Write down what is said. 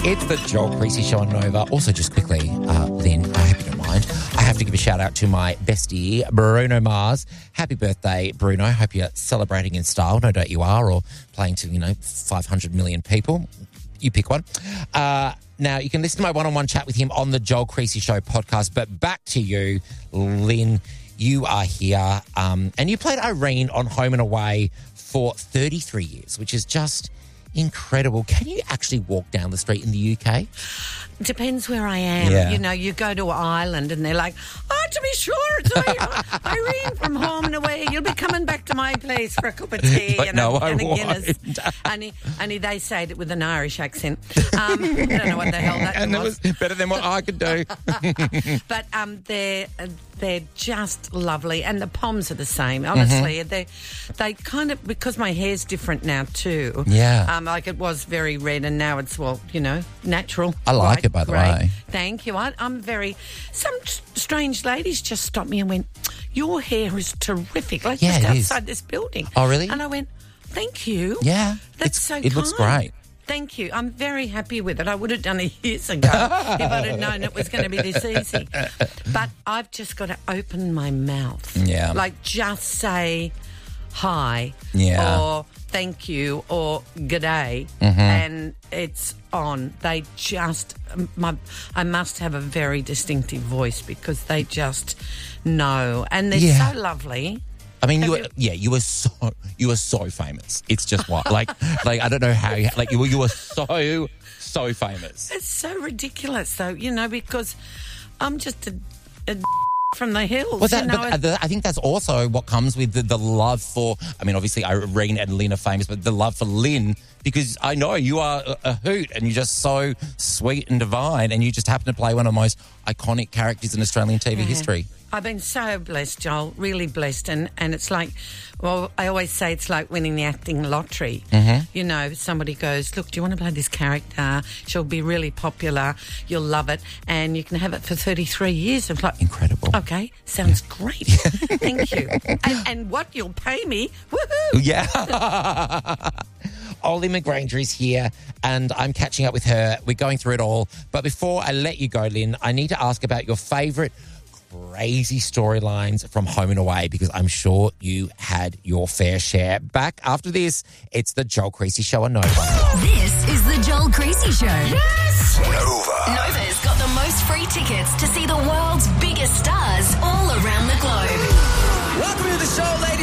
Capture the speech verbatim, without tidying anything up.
It's the Joel Creasy Show on Nova. Also, just quickly, uh, Lynn, I hope you don't mind, I have to give a shout out to my bestie, Bruno Mars. Happy birthday, Bruno. Hope you're celebrating in style. No doubt you are, or playing to, you know, five hundred million people. You pick one. Uh, now, you can listen to my one-on-one chat with him on the Joel Creasy Show podcast. But back to you, Lynn. You are here, um, and you played Irene on Home and Away for thirty-three years, which is just incredible. Can you actually walk down the street in the U K? Depends where I am. Yeah. You know, you go to Ireland and they're like, oh, to be sure, it's Irene from Home and Away. You'll be coming back to my place for a cup of tea But and, no, a, I and a won't. Guinness. Only, only they say it with an Irish accent. Um, I don't know what the hell that And was. it was better than what I could do. But um, they're they're just lovely, and the poms are the same. Honestly, mm-hmm. they they kind of, because my hair's different now too. Yeah, um, like it was very red, and now it's, well, you know, natural. I like right, it, by the great. way. Thank you. I, I'm very. Some t- strange ladies just stopped me and went, "Your hair is terrific." Like Yeah, just it outside is. this building. Oh, really? And I went, "Thank you." Yeah, that's it's, so. It kind. looks great. Thank you. I'm very happy with it. I would have done it years ago if I'd have known it was going to be this easy. But I've just got to open my mouth. Yeah. Like just say hi Yeah. or thank you or g'day, Mm-hmm. and it's on. They just, my, I must have a very distinctive voice because they just know. And they're Yeah. so lovely. I mean, you Have were, yeah, you were so, you were so famous. It's just what, like, like I don't know how, you, like you were, you were so, so famous. It's so ridiculous, though, you know, because I'm just a, a from the hills. Well, that, you know, but the, I think that's also what comes with the, the love for, I mean, obviously Irene and Lynn are famous, but the love for Lynn, because I know you are a, a hoot and you're just so sweet and divine, and you just happen to play one of the most iconic characters in Australian T V Yeah. history. I've been so blessed, Joel, really blessed. And, and it's like, well, I always say it's like winning the acting lottery. Mm-hmm. You know, somebody goes, look, do you want to play this character? She'll be really popular. You'll love it. And you can have it for thirty-three years. I'm like, Incredible. okay, sounds great. Thank you. And, and what you'll pay me, woohoo! Yeah. Ollie McGranger is here, and I'm catching up with her. We're going through it all. But before I let you go, Lynn, I need to ask about your favourite crazy storylines from Home and Away, because I'm sure you had your fair share. Back after this, it's the Joel Creasy Show on Nova. This is the Joel Creasy Show. Yes! Nova. Nova's got the most free tickets to see the world's biggest stars all around the globe. Welcome to the show, ladies